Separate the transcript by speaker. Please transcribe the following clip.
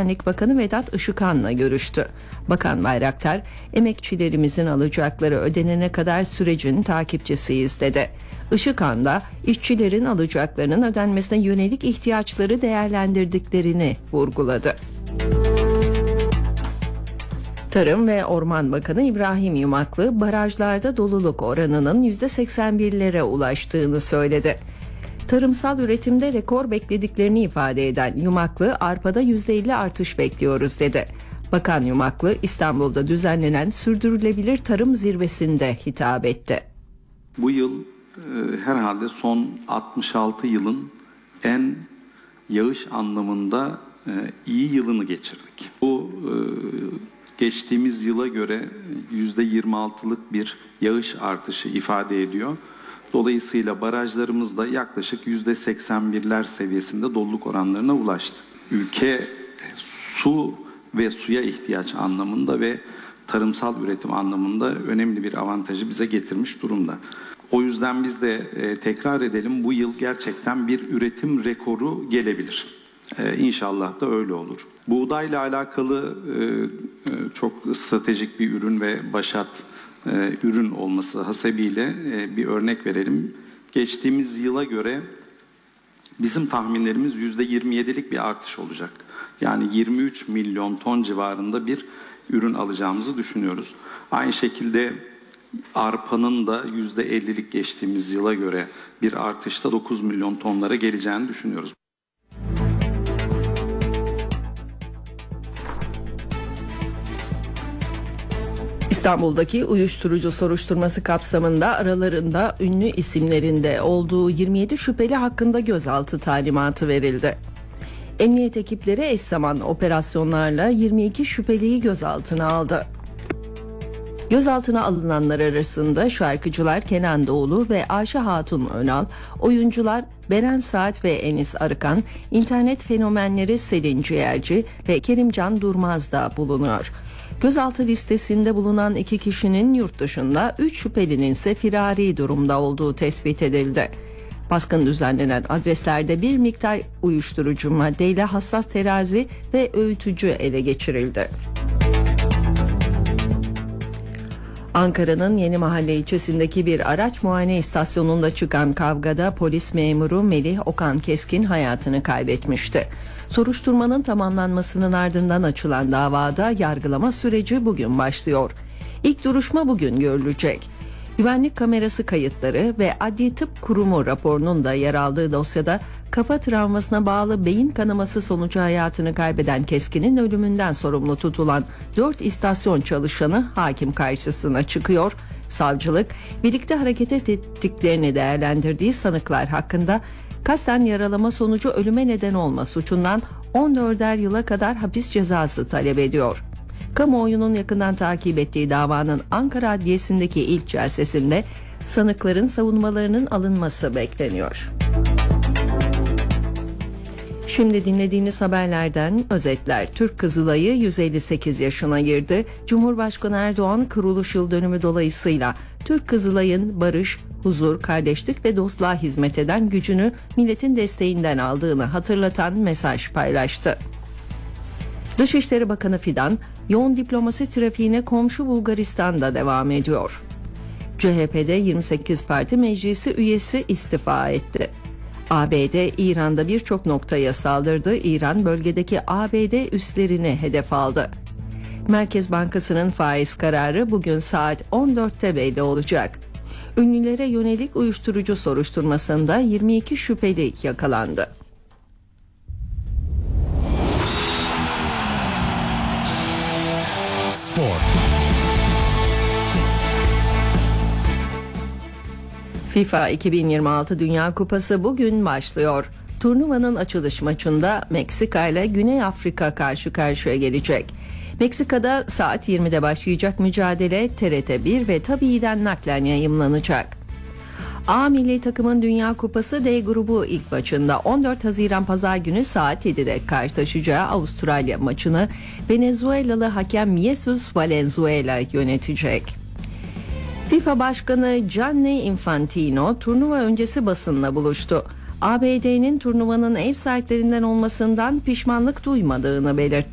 Speaker 1: Güvenlik Bakanı Vedat Işıkhan'la görüştü. Bakan Bayraktar, emekçilerimizin alacakları ödenene kadar sürecin takipçisiyiz dedi. Işıkhan da işçilerin alacaklarının ödenmesine yönelik ihtiyaçları değerlendirdiklerini vurguladı. Tarım ve Orman Bakanı İbrahim Yumaklı, barajlarda doluluk oranının %81'lere ulaştığını söyledi. Tarımsal üretimde rekor beklediklerini ifade eden Yumaklı, arpada %50 artış bekliyoruz dedi. Bakan Yumaklı, İstanbul'da düzenlenen Sürdürülebilir Tarım Zirvesi'nde hitap etti.
Speaker 2: Bu yıl herhalde son 66 yılın en yağış anlamında iyi yılını geçirdik. Bu geçtiğimiz yıla göre %26'lık bir yağış artışı ifade ediyor. Dolayısıyla barajlarımızda yaklaşık %81'ler seviyesinde doluluk oranlarına ulaştı. Ülke su ve suya ihtiyaç anlamında ve tarımsal üretim anlamında önemli bir avantajı bize getirmiş durumda. O yüzden biz de tekrar edelim, bu yıl gerçekten bir üretim rekoru gelebilir. İnşallah da öyle olur. Buğdayla alakalı çok stratejik bir ürün ve başat ürün olması hasebiyle bir örnek verelim. Geçtiğimiz yıla göre bizim tahminlerimiz %27'lik bir artış olacak. Yani 23 milyon ton civarında bir ürün alacağımızı düşünüyoruz. Aynı şekilde arpanın da %50'lik geçtiğimiz yıla göre bir artışta 9 milyon tonlara geleceğini düşünüyoruz.
Speaker 1: İstanbul'daki uyuşturucu soruşturması kapsamında aralarında ünlü isimlerinde olduğu 27 şüpheli hakkında gözaltı talimatı verildi. Emniyet ekipleri eş zamanlı operasyonlarla 22 şüpheliyi gözaltına aldı. Gözaltına alınanlar arasında şarkıcılar Kenan Doğulu ve Ayşe Hatun Önal, oyuncular Beren Saat ve Enis Arıkan, internet fenomenleri Selin Ciğerci ve Kerimcan Durmaz da bulunuyor. Gözaltı listesinde bulunan 2 kişinin yurt dışında, 3 şüphelinin ise firari durumda olduğu tespit edildi. Baskın düzenlenen adreslerde bir miktar uyuşturucu maddeyle hassas terazi ve öğütücü ele geçirildi. Ankara'nın Yenimahalle ilçesindeki bir araç muayene istasyonunda çıkan kavgada polis memuru Melih Okan Keskin hayatını kaybetmişti. Soruşturmanın tamamlanmasının ardından açılan davada yargılama süreci bugün başlıyor. İlk duruşma bugün görülecek. Güvenlik kamerası kayıtları ve Adli Tıp Kurumu raporunun da yer aldığı dosyada kafa travmasına bağlı beyin kanaması sonucu hayatını kaybeden Keskin'in ölümünden sorumlu tutulan 4 istasyon çalışanı hakim karşısına çıkıyor. Savcılık, birlikte hareket ettiklerini değerlendirdiği sanıklar hakkında kasten yaralama sonucu ölüme neden olma suçundan 14'er yıla kadar hapis cezası talep ediyor. Kamuoyunun yakından takip ettiği davanın Ankara Adliyesi'ndeki ilk celsesinde sanıkların savunmalarının alınması bekleniyor. Şimdi dinlediğiniz haberlerden özetler. Türk Kızılayı 158 yaşına girdi. Cumhurbaşkanı Erdoğan kuruluş yıl dönümü dolayısıyla Türk Kızılay'ın barış, huzur, kardeşlik ve dostluğa hizmet eden gücünü milletin desteğinden aldığını hatırlatan mesaj paylaştı. Dışişleri Bakanı Fidan, yoğun diplomasi trafiğine komşu Bulgaristan'da devam ediyor. CHP'de 28 parti meclisi üyesi istifa etti. ABD, İran'da birçok noktaya saldırdı. İran, bölgedeki ABD üslerini hedef aldı. Merkez Bankası'nın faiz kararı bugün saat 14'te belli olacak. Ünlülere yönelik uyuşturucu soruşturmasında 22 şüpheli yakalandı.
Speaker 3: Spor.
Speaker 1: FIFA 2026 Dünya Kupası bugün başlıyor. Turnuvanın açılış maçında Meksika ile Güney Afrika karşı karşıya gelecek. Meksika'da saat 20'de başlayacak mücadele TRT 1 ve TABİ'den naklen yayımlanacak. A milli takımın Dünya Kupası D grubu ilk maçında 14 Haziran Pazar günü saat 7'de karşılaşacağı Avustralya maçını Venezuelalı hakem Jesus Valenzuela yönetecek. FIFA Başkanı Gianni Infantino turnuva öncesi basınla buluştu. ABD'nin turnuvanın ev sahiplerinden olmasından pişmanlık duymadığını belirtti.